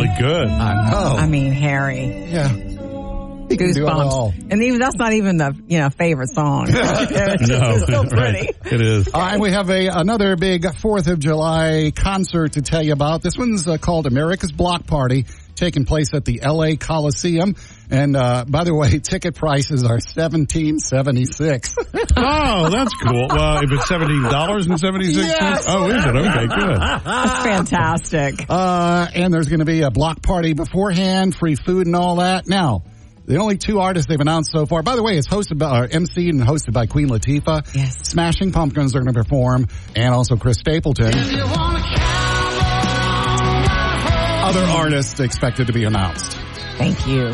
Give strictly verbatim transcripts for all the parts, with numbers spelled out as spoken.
good. I know. I mean, Harry. Yeah. He can do it all. Goosebumps. And even that's not even the, you know, favorite song. It's No, just so right. pretty. It is. All right, we have a another big fourth of July concert to tell you about. This one's uh, called America's Block Party, taking place at the L A Coliseum. And, uh, by the way, ticket prices are seventeen seventy-six. Oh, that's cool. Well, if it's seventeen dollars and seventy-six cents? Yes. Oh, is it? Okay, good. That's fantastic. Uh, and there's going to be a block party beforehand, free food and all that. Now, the only two artists they've announced so far, by the way, it's hosted by, or emceed and hosted by Queen Latifah. Yes. Smashing Pumpkins are going to perform, and also Chris Stapleton. Other artists expected to be announced. Thank you.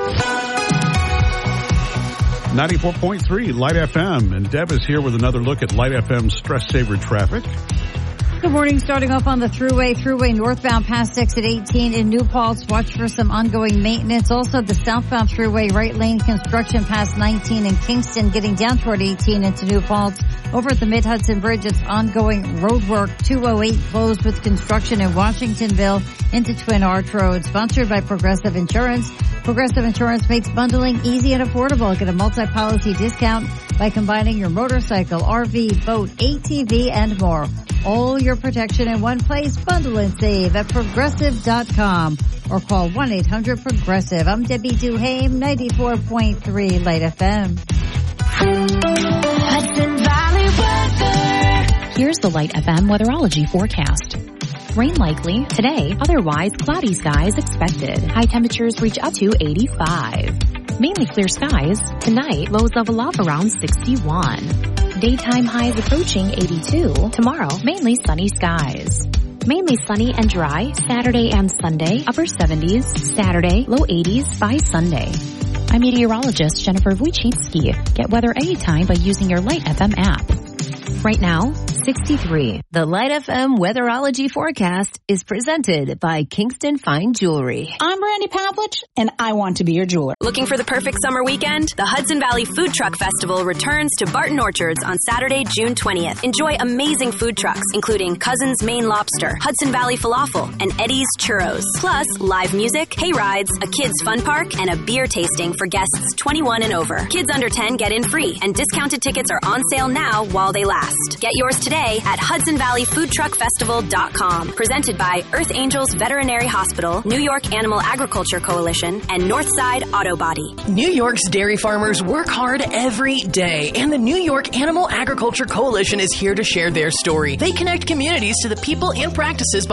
ninety-four point three Light F M. And Deb is here with another look at Light F M's stress saver traffic. Good morning. Starting off on the thruway, thruway northbound past exit eighteen in New Paltz. Watch for some ongoing maintenance. Also, the southbound thruway, right lane construction past nineteen in Kingston, getting down toward eighteen into New Paltz. Over at the Mid-Hudson Bridge, it's ongoing road work. two oh eight closed with construction in Washingtonville into Twin Arch Road. Sponsored by Progressive Insurance. Progressive Insurance makes bundling easy and affordable. Get a multi-policy discount by combining your motorcycle, R V, boat, A T V, and more. All your protection in one place. Bundle and save at Progressive dot com or call one eight hundred progressive. I'm Debbie Duhame, ninety-four point three Light F M. Hudson Valley weather. Here's the Light F M weatherology forecast. Rain likely today, otherwise cloudy skies expected. High temperatures reach up to eighty-five. Mainly clear skies. Tonight, lows level off around sixty-one. Daytime highs approaching eighty-two. Tomorrow, mainly sunny skies. Mainly sunny and dry Saturday and Sunday, upper seventies. Saturday, low eighties by Sunday. I'm meteorologist Jennifer Wojcicki. Get weather anytime by using your Light F M app. Right now, sixty-three. The Light F M weatherology forecast is presented by Kingston Fine Jewelry. I'm Brandy Pavlich, and I want to be your jeweler. Looking for the perfect summer weekend? The Hudson Valley Food Truck Festival returns to Barton Orchards on Saturday, June twentieth. Enjoy amazing food trucks, including Cousin's Maine Lobster, Hudson Valley Falafel, and Eddie's Churros. Plus, live music, hay rides, a kids' fun park, and a beer tasting for guests twenty-one and over. Kids under ten get in free, and discounted tickets are on sale now while they last. Get yours today at Hudson Valley Food Truck Festival dot com. Presented by Earth Angels Veterinary Hospital, New York Animal Agriculture Coalition, and Northside Auto Body. New York's dairy farmers work hard every day, and the New York Animal Agriculture Coalition is here to share their story. They connect communities to the people and practices